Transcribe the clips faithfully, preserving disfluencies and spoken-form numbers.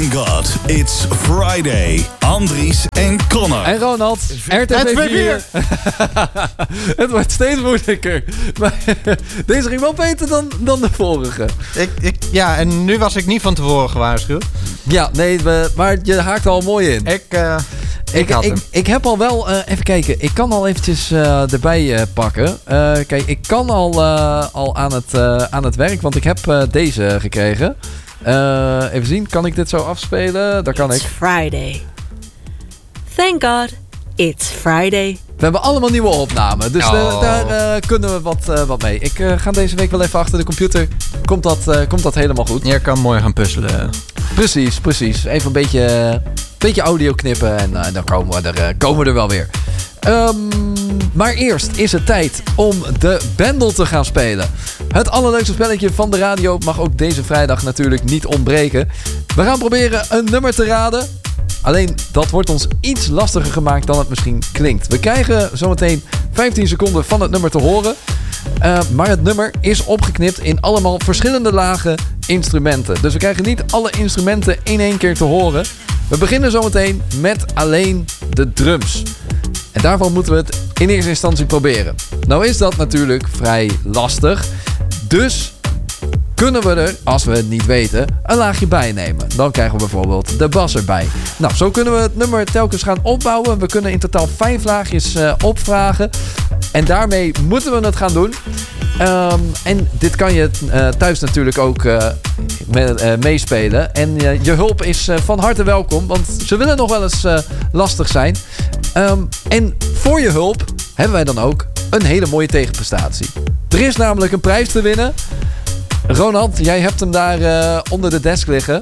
Thank God, it's Friday. Andries en Connor. En Ronald, R T V vier. Het wordt steeds moeilijker. Maar deze ging wel beter dan, dan de vorige. Ik, ik, ja, en nu was ik niet van tevoren gewaarschuwd. Ja, nee, we, maar je haakt al mooi in. Ik, uh, ik, ik, had ik, hem. ik heb al wel, uh, even kijken, ik kan al eventjes uh, erbij uh, pakken. Uh, kijk, ik kan al, uh, al aan, het, uh, aan het werk, want ik heb uh, deze gekregen. Uh, even zien, kan ik dit zo afspelen? Daar kan It's ik. Friday. Thank God, it's Friday. We hebben allemaal nieuwe opnamen, dus oh. uh, daar uh, kunnen we wat, uh, wat mee. Ik uh, ga deze week wel even achter de computer. Komt dat, uh, komt dat helemaal goed? Je kan mooi gaan puzzelen. Precies, precies. Even een beetje, uh, beetje audio knippen en uh, dan komen we, er, uh, komen we er wel weer. Um, maar eerst is het tijd om de Bendel te gaan spelen. Het allerleukste spelletje van de radio mag ook deze vrijdag natuurlijk niet ontbreken. We gaan proberen een nummer te raden. Alleen dat wordt ons iets lastiger gemaakt dan het misschien klinkt. We krijgen zometeen vijftien seconden van het nummer te horen. Uh, maar het nummer is opgeknipt in allemaal verschillende lage instrumenten. Dus we krijgen niet alle instrumenten in één keer te horen. We beginnen zometeen met alleen de drums. En daarvan moeten we het in eerste instantie proberen. Nou is dat natuurlijk vrij lastig. Dus kunnen we er, als we het niet weten, een laagje bij nemen. Dan krijgen we bijvoorbeeld de bas erbij. Nou, zo kunnen we het nummer telkens gaan opbouwen. We kunnen in totaal vijf laagjes uh, opvragen. En daarmee moeten we het gaan doen. Um, en dit kan je uh, thuis natuurlijk ook uh, me, uh, meespelen. En uh, je hulp is uh, van harte welkom, want ze willen nog wel eens uh, lastig zijn. Um, en voor je hulp hebben wij dan ook een hele mooie tegenprestatie. Er is namelijk een prijs te winnen. Ronald, jij hebt hem daar uh, onder de desk liggen.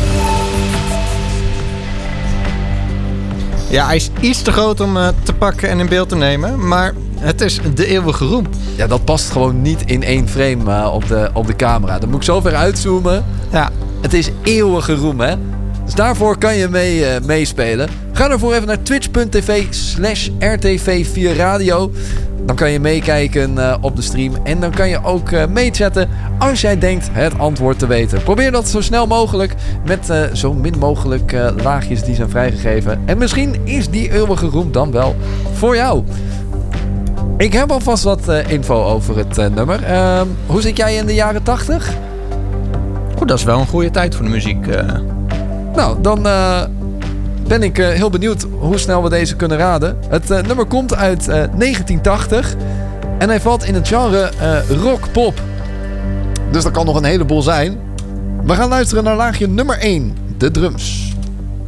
Ja, hij is iets te groot om uh, te pakken en in beeld te nemen. Maar het is de eeuwige roem. Ja, dat past gewoon niet in één frame uh, op, de, op de camera. Dan moet ik zo ver uitzoomen. Ja. Het is eeuwige roem, hè? Dus daarvoor kan je mee, uh, meespelen. Ga ervoor even naar twitch.tv slash rtv4radio. Dan kan je meekijken uh, op de stream. En dan kan je ook uh, meechatten als jij denkt het antwoord te weten. Probeer dat zo snel mogelijk met uh, zo min mogelijk uh, laagjes die zijn vrijgegeven. En misschien is die eeuwige roem dan wel voor jou. Ik heb alvast wat uh, info over het uh, nummer. Uh, hoe zit jij in de jaren tachtig? Oeh, dat is wel een goede tijd voor de muziek. Uh. Nou, dan uh, ben ik uh, heel benieuwd hoe snel we deze kunnen raden. Het uh, nummer komt uit uh, negentien tachtig. En hij valt in het genre uh, rock-pop. Dus dat kan nog een heleboel zijn. We gaan luisteren naar laagje nummer één. De drums.